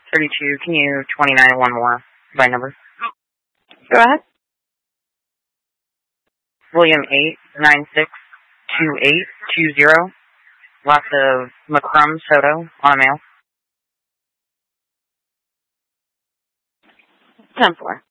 32, can you 29 one more by number? Go ahead. William 8962820. Lots of McCrum Soto on a mail. 10-4.